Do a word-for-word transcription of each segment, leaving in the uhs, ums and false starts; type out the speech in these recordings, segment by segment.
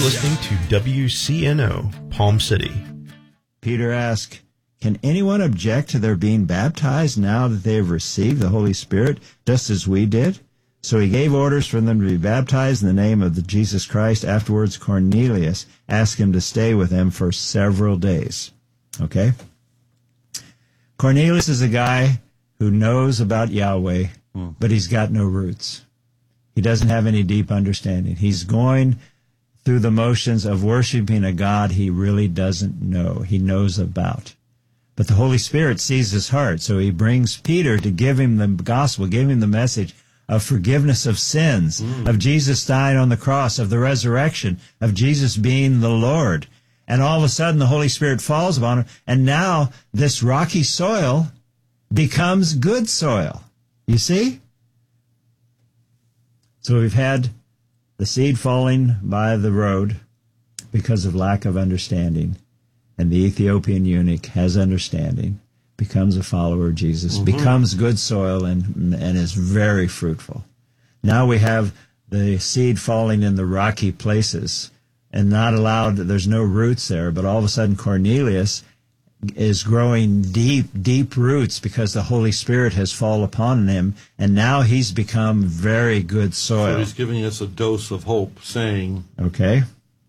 listening to W C N O, Palm City. Peter asked, can anyone object to their being baptized now that they have received the Holy Spirit, just as we did? So he gave orders for them to be baptized in the name of the Jesus Christ. Afterwards, Cornelius asked him to stay with him for several days. Okay? Cornelius is a guy who knows about Yahweh, mm. but he's got no roots. He doesn't have any deep understanding. He's going through the motions of worshiping a God he really doesn't know, he knows about. But the Holy Spirit sees his heart, so he brings Peter to give him the gospel, give him the message of forgiveness of sins, mm. of Jesus dying on the cross, of the resurrection, of Jesus being the Lord. And all of a sudden the Holy Spirit falls upon him, and now this rocky soil becomes good soil. You see? So we've had the seed falling by the road because of lack of understanding. And the Ethiopian eunuch has understanding, becomes a follower of Jesus, mm-hmm. becomes good soil, and and is very fruitful. Now we have the seed falling in the rocky places and not allowed, there's no roots there, but all of a sudden Cornelius is growing deep, deep roots because the Holy Spirit has fallen upon him, and now he's become very good soil. So he's giving us a dose of hope, saying... Okay.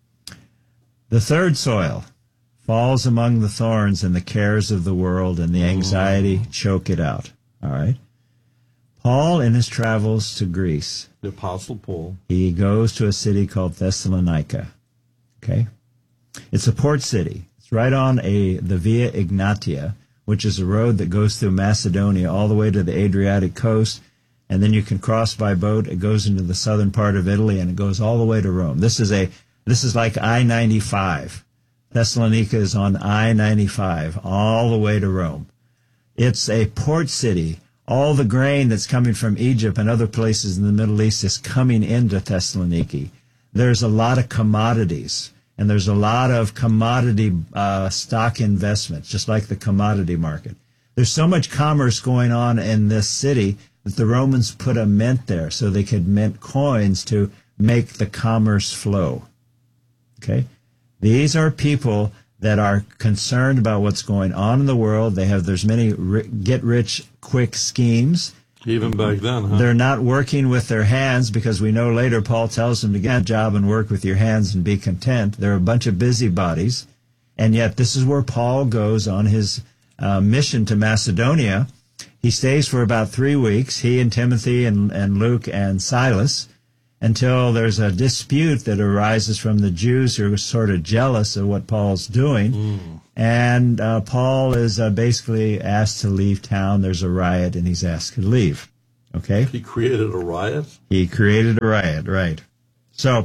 The third soil falls among the thorns, and the cares of the world and the anxiety mm. choke it out. All right. Paul, in his travels to Greece, the Apostle Paul, he goes to a city called Thessalonica. Okay. It's a port city. It's right on a the Via Egnatia, which is a road that goes through Macedonia all the way to the Adriatic coast, and then you can cross by boat. It goes into the southern part of Italy, and it goes all the way to Rome. This is a this is like I ninety-five. Thessalonica is on I ninety-five all the way to Rome. It's a port city. All the grain that's coming from Egypt and other places in the Middle East is coming into Thessaloniki. There's a lot of commodities, and there's a lot of commodity uh, stock investments, just like the commodity market. There's so much commerce going on in this city that the Romans put a mint there so they could mint coins to make the commerce flow. Okay? These are people that are concerned about what's going on in the world. They have, there's many ri- get-rich-quick schemes. Even back then, huh? They're not working with their hands, because we know later Paul tells them to get a job and work with your hands and be content. They're a bunch of busybodies. And yet this is where Paul goes on his uh, mission to Macedonia. He stays for about three weeks, he and Timothy and, and Luke and Silas, until there's a dispute that arises from the Jews who are sort of jealous of what Paul's doing. Mm. And uh, Paul is uh, basically asked to leave town. There's a riot, and he's asked to leave. Okay? He created a riot? He created a riot, right. So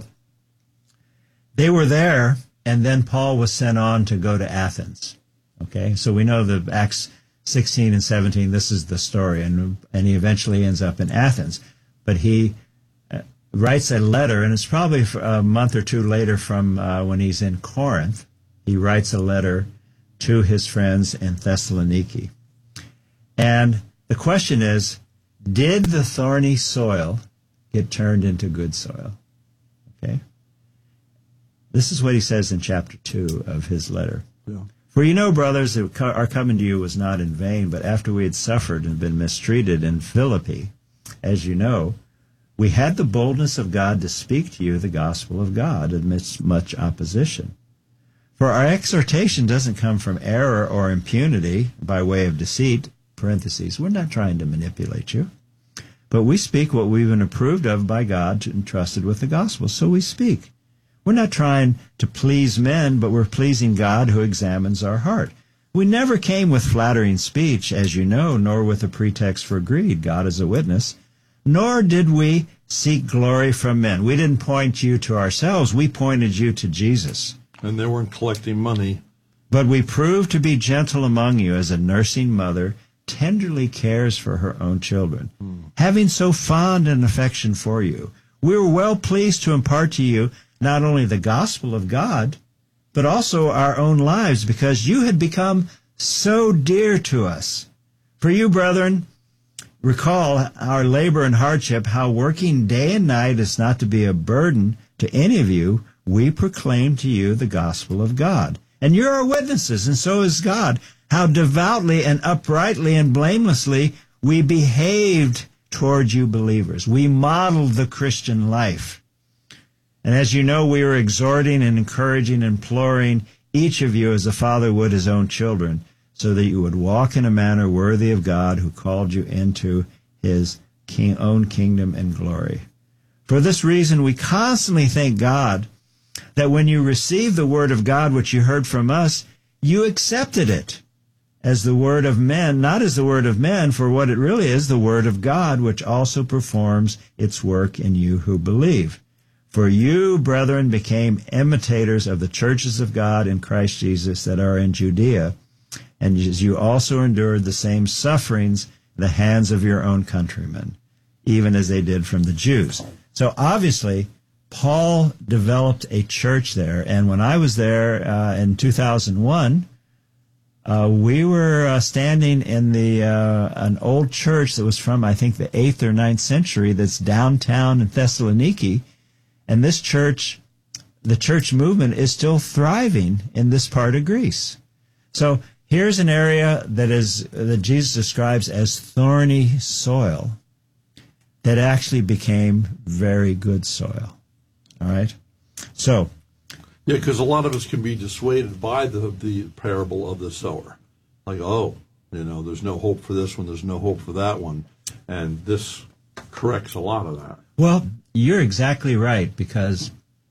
they were there, and then Paul was sent on to go to Athens. Okay? So we know the Acts sixteen and seventeen, this is the story, and, and he eventually ends up in Athens. But he writes a letter, and it's probably a month or two later from uh, when he's in Corinth. He writes a letter to his friends in Thessaloniki. And the question is, did the thorny soil get turned into good soil? Okay? This is what he says in chapter two of his letter. Yeah. For you know, brothers, that our coming to you was not in vain, but after we had suffered and been mistreated in Philippi, as you know, we had the boldness of God to speak to you the gospel of God amidst much opposition. For our exhortation doesn't come from error or impunity by way of deceit, parentheses, we're not trying to manipulate you, but we speak what we've been approved of by God and trusted with the gospel, so we speak. We're not trying to please men, but we're pleasing God who examines our heart. We never came with flattering speech, as you know, nor with a pretext for greed, God is a witness, nor did we seek glory from men. We didn't point you to ourselves, we pointed you to Jesus. And they weren't collecting money. But we proved to be gentle among you as a nursing mother tenderly cares for her own children. Hmm. Having so fond an affection for you, we were well pleased to impart to you not only the gospel of God, but also our own lives, because you had become so dear to us. For you, brethren, recall our labor and hardship, how working day and night is not to be a burden to any of you, we proclaim to you the gospel of God. And you're our witnesses, and so is God, how devoutly and uprightly and blamelessly we behaved toward you believers. We modeled the Christian life. And as you know, we were exhorting and encouraging and imploring each of you as a father would his own children, so that you would walk in a manner worthy of God who called you into his king, own kingdom and glory. For this reason, we constantly thank God that when you received the word of God which you heard from us, you accepted it as the word of men, not as the word of men, for what it really is, the word of God, which also performs its work in you who believe. For you, brethren, became imitators of the churches of God in Christ Jesus that are in Judea, and as you also endured the same sufferings in the hands of your own countrymen, even as they did from the Jews. So obviously, Paul developed a church there, and when I was there uh, in two thousand one, uh, we were uh, standing in the uh, an old church that was from, I think, the eighth or ninth century that's downtown in Thessaloniki, and this church, the church movement is still thriving in this part of Greece. So here's an area that is that Jesus describes as thorny soil that actually became very good soil. All right? So, yeah, because a lot of us can be dissuaded by the the parable of the sower. Like, oh, you know, there's no hope for this one, there's no hope for that one. And this corrects a lot of that. Well, you're exactly right, because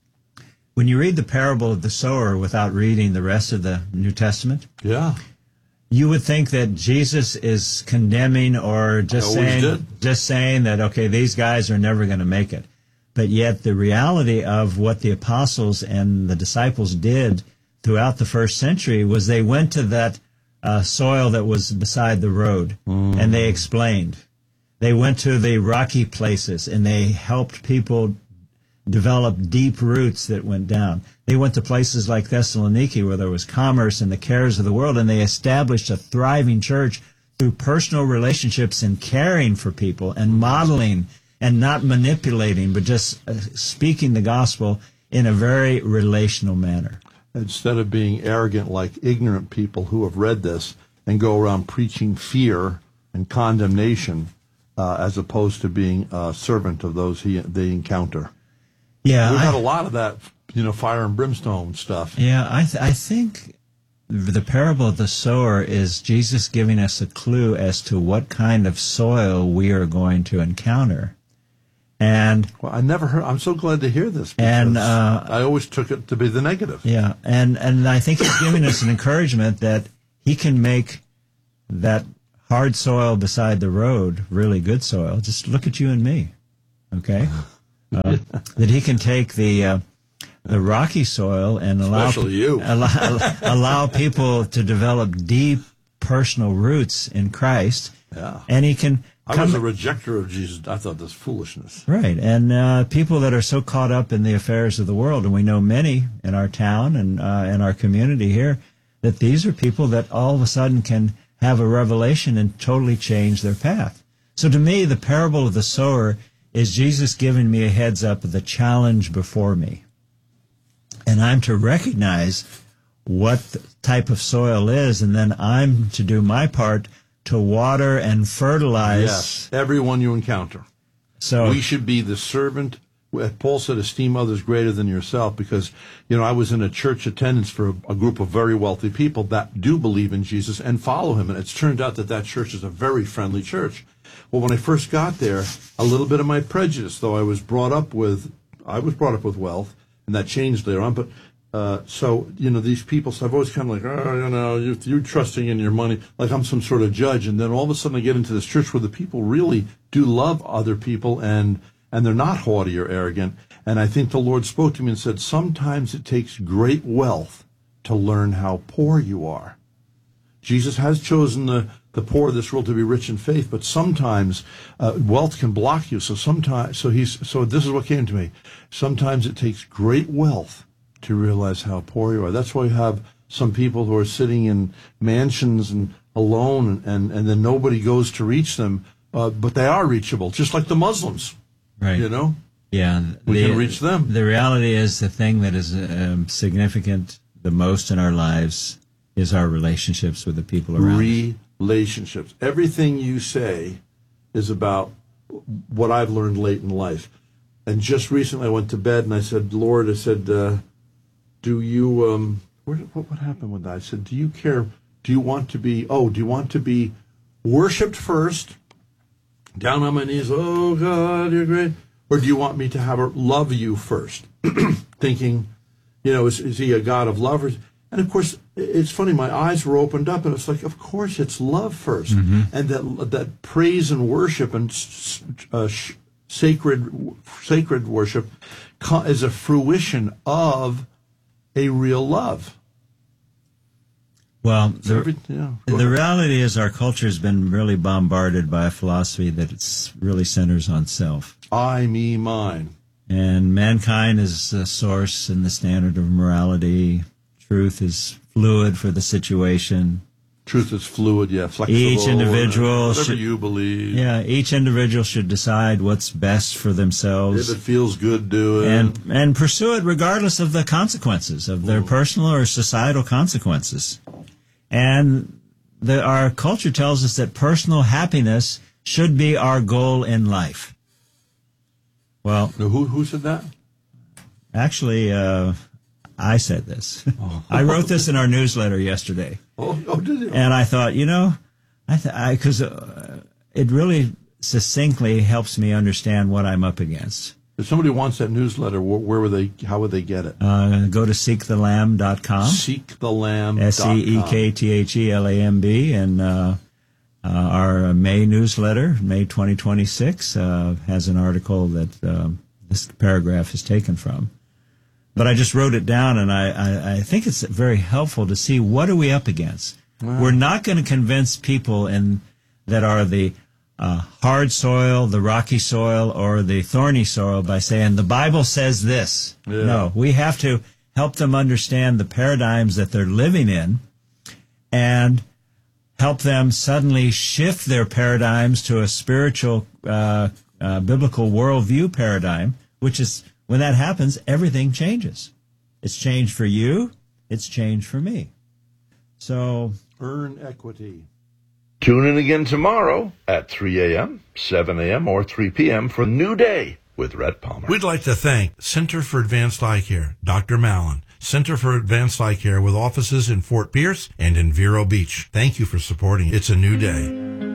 when you read the parable of the sower without reading the rest of the New Testament, yeah, you would think that Jesus is condemning or just saying, did. just saying that, okay, these guys are never going to make it. But yet the reality of what the apostles and the disciples did throughout the first century was they went to that uh, soil that was beside the road, mm. and they explained. They went to the rocky places, and they helped people develop deep roots that went down. They went to places like Thessaloniki, where there was commerce and the cares of the world, and they established a thriving church through personal relationships and caring for people and modeling and not manipulating, but just uh, speaking the gospel in a very relational manner. Instead of being arrogant like ignorant people who have read this and go around preaching fear and condemnation, uh, as opposed to being a servant of those he, they encounter. Yeah, We've I, had a lot of that, you know, fire and brimstone stuff. Yeah, I th- I think the parable of the sower is Jesus giving us a clue as to what kind of soil we are going to encounter. And well, I never heard. I'm so glad to hear this. And uh, I always took it to be the negative. Yeah, and and I think he's giving us an encouragement that he can make that hard soil beside the road really good soil. Just look at you and me, okay? Uh, that he can take the uh, the rocky soil and allow you. allow, allow people to develop deep personal roots in Christ. Yeah, and he can. I was a rejecter of Jesus. I thought this foolishness. Right, and uh, people that are so caught up in the affairs of the world, and we know many in our town and uh, in our community here, that these are people that all of a sudden can have a revelation and totally change their path. So to me, the parable of the sower is Jesus giving me a heads up of the challenge before me. And I'm to recognize what type of soil is, and then I'm to do my part to water and fertilize. Yes, everyone you encounter. So we should be the servant. Paul said, esteem others greater than yourself, because, you know, I was in a church attendance for a, a group of very wealthy people that do believe in Jesus and follow him, and it's turned out that that church is a very friendly church. Well, when I first got there, a little bit of my prejudice, though I was brought up with, I was brought up with wealth, and that changed later on, but Uh, so, you know, these people, so I've always kind of like, oh, you know, you're, you're trusting in your money, like I'm some sort of judge. And then all of a sudden I get into this church where the people really do love other people, and, and they're not haughty or arrogant. And I think the Lord spoke to me and said, sometimes it takes great wealth to learn how poor you are. Jesus has chosen the, the poor of this world to be rich in faith, but sometimes uh, wealth can block you. So sometimes, so he's, so this is what came to me. Sometimes it takes great wealth to realize how poor you are. That's why you have some people who are sitting in mansions and alone, and, and then nobody goes to reach them, uh, but they are reachable, just like the Muslims. Right. You know? Yeah, we the, can reach them. The reality is the thing that is um, significant the most in our lives is our relationships with the people around us. Relationships. Everything you say is about what I've learned late in life. And just recently I went to bed and I said, Lord, I said, uh, do you, um, where, what, what happened with that? I said, do you care, do you want to be, oh, do you want to be worshipped first, down on my knees, oh God, you're great, or do you want me to have her love you first? Thinking, you know, is, is he a God of lovers? And of course, it's funny, my eyes were opened up and it's like, of course, it's love first. Mm-hmm. And that that praise and worship and uh, sacred sacred worship is a fruition of a real love. Well, the, Every, yeah, the reality is our culture has been really bombarded by a philosophy that it's really centers on self. I, me, mine. And mankind is the source and the standard of morality. Truth is fluid for the situation. Truth is fluid, yeah, flexible. Each individual whatever should, you believe. Yeah, each individual should decide what's best for themselves. If it feels good, do it. And and pursue it regardless of the consequences, of their Ooh. personal or societal consequences. And the, our culture tells us that personal happiness should be our goal in life. Well, now, who who said that? Actually, uh, I said this. Oh. I wrote this in our newsletter yesterday. Oh, oh did you? And I thought, you know, I because th- uh, it really succinctly helps me understand what I'm up against. If somebody wants that newsletter, where, where would they? How would they get it? Uh, go to seek the lamb dot com. seek the lamb dot com. S E E K T H E L A M B. And uh, uh, our May newsletter, May twenty twenty-six, uh, has an article that uh, this paragraph is taken from. But I just wrote it down, and I, I, I think it's very helpful to see what are we up against. Wow. We're not going to convince people in that are the uh, hard soil, the rocky soil, or the thorny soil by saying the Bible says this. Yeah. No, we have to help them understand the paradigms that they're living in and help them suddenly shift their paradigms to a spiritual, uh, uh, biblical worldview paradigm, which is, when that happens, everything changes. It's changed for you. It's changed for me. So earn equity. Tune in again tomorrow at three a.m., seven a.m., or three p.m. for New Day with Rhett Palmer. We'd like to thank Center for Advanced Eye Care, Doctor Mallon, Center for Advanced Eye Care with offices in Fort Pierce and in Vero Beach. Thank you for supporting It's a New Day.